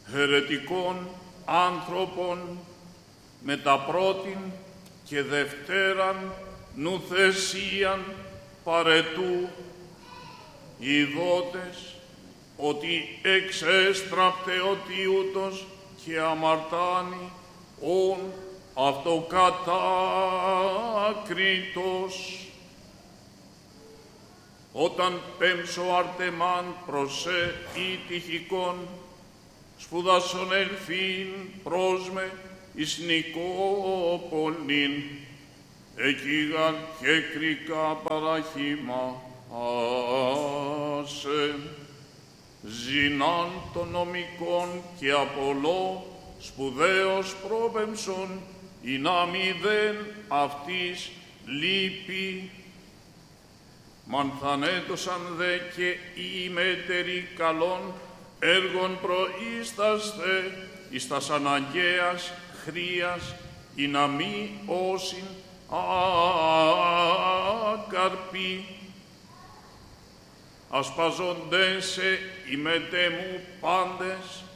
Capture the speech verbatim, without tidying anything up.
αιρετικών άνθρωπων, με τα πρώτην και δευτέραν νουθεσίαν παρετού, ειδότες, ότι εξέστραπτε ο τιούτος και αμαρτάνει, ον αυτοκατάκριτος. Όταν πέμψω αρτεμάν προσέ ή τυχικών, σπουδάσον ελθύν πρόσμε εις Νικόπολην, εκείγαν και κρικά παραχήμασε, ζηνάν των νομικών και Απολώ σπουδαίος πρόπεμψον, η να μηδέν αυτής λύπη. Μανθανέτωσαν δε και οι μετεροί καλών έργων προείσταστε εις τας αναγκαίας χρίας, η να μη όσην άκαρποι. Ασπαζοντέ σε οι μετέμου πάντες,